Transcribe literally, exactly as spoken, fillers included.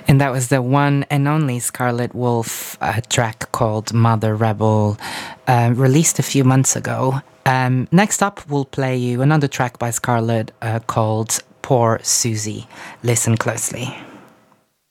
And that was the one and only Scarlet Wolf uh, track called Mother Rebel, uh, released a few months ago. Um, next up, we'll play you another track by Scarlet uh, called Poor Susie. Listen closely.